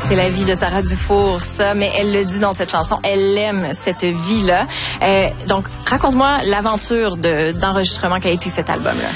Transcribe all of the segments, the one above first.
C'est la vie de Sarah Dufour, ça, mais elle le dit dans cette chanson, elle aime cette vie-là. Donc, raconte-moi l'aventure d'enregistrement qu'a été cet album-là.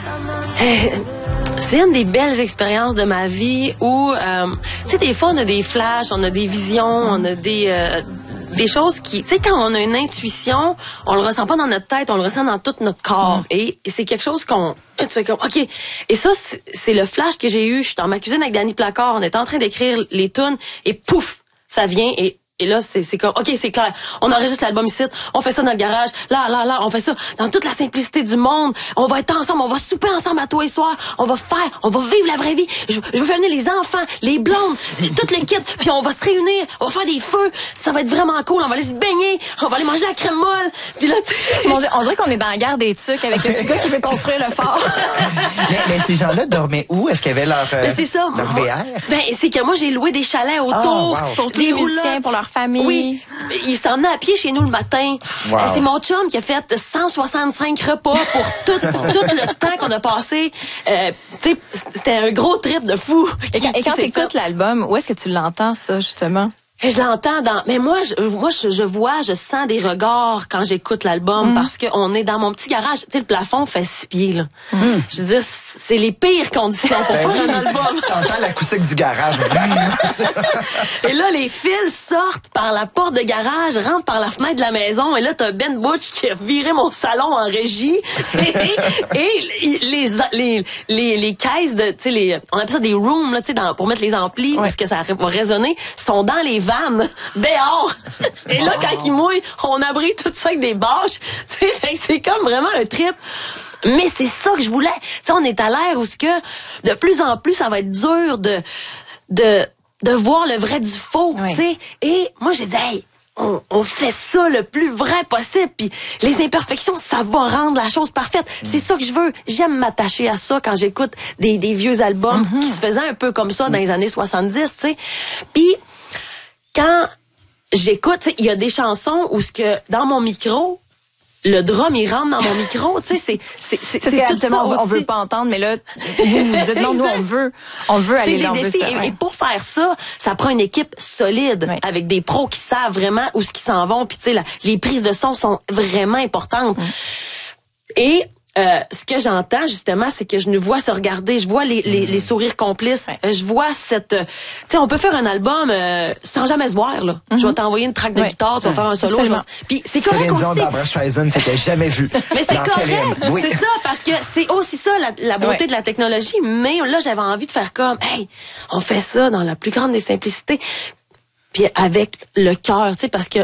C'est une des belles expériences de ma vie où, tu sais, des fois, on a des flashs, on a des visions, on a des choses qui, tu sais, quand on a une intuition, on le ressent pas dans notre tête, on le ressent dans tout notre corps. Et c'est quelque chose tu fais comme, OK. Et ça, c'est le flash que j'ai eu. Je suis dans ma cuisine avec Danny Placard, on est en train d'écrire les tunes, et pouf, ça vient, et là, c'est comme, OK, c'est clair. On enregistre l'album ici, on fait ça dans le garage, là, on fait ça dans toute la simplicité du monde. On va être ensemble, on va souper ensemble à tous les soirs, on va vivre la vraie vie. Je veux faire venir les enfants, les blondes, toute l'équipe, puis on va se réunir, on va faire des feux, ça va être vraiment cool, on va aller se baigner, on va aller manger la crème molle. Puis là, on dirait qu'on est dans la guerre des tucs avec le petit gars qui veut construire le fort. mais ces gens-là dormaient où? Est-ce qu'il y avait leur VR? Ben, c'est que moi, j'ai loué des chalets autour. Pour tous les musiciens, pour leur famille. Oui. Ils s'emmenaient à pied chez nous le matin. Wow. C'est mon chum qui a fait 165 repas pour tout le temps qu'on a passé. Tu sais, c'était un gros trip de fou. Et quand t'écoutes l'album, où est-ce que tu l'entends, ça, justement? Et je l'entends mais moi je sens des regards quand j'écoute l'album parce que on est dans mon petit garage, tu sais, le plafond fait 6 pieds, là. Je veux dire, c'est les pires conditions pour faire un album. T'entends l'acoustique du garage. Et là, les fils sortent par la porte de garage, rentrent par la fenêtre de la maison, et là, t'as Ben Butch qui a viré mon salon en régie, et les caisses de, tu sais, on appelle ça des rooms, là, tu sais, pour mettre les amplis, parce que ça va résonner, sont dans les vannes, dehors. Et là, quand il mouille, on abrite tout ça avec des bâches. Tu sais, c'est comme vraiment un trip. Mais c'est ça que je voulais. Tu sais, on est à l'ère où ce que, de plus en plus, ça va être dur de voir le vrai du faux, tu sais. Et moi, j'ai dit, hey, on fait ça le plus vrai possible, puis les imperfections, ça va rendre la chose parfaite. C'est ça que je veux. J'aime m'attacher à ça quand j'écoute des vieux albums qui se faisaient un peu comme ça dans les années 70, tu sais. Puis quand j'écoute, il y a des chansons où ce que dans mon micro, le drum il rentre dans mon micro, tu sais, c'est tout ça aussi. On veut pas entendre, mais là vous dites non, nous on veut aller là, on veut ça. Et pour faire ça, ça prend une équipe solide avec des pros qui savent vraiment où ce qu'ils s'en vont, puis tu sais les prises de son sont vraiment importantes. Et ce que j'entends justement, c'est que je nous vois se regarder, je vois les sourires complices, je vois cette, tu sais, on peut faire un album sans jamais se voir là. Je vais t'envoyer une track de guitare, tu vas faire un solo. Puis c'est correct aussi. Barbra Streisand, c'était jamais vu. Mais c'est correct, c'est ça, parce que c'est aussi ça la beauté de la technologie. Mais là, j'avais envie de faire comme, hey, on fait ça dans la plus grande des simplicités. Puis avec le cœur, tu sais, parce que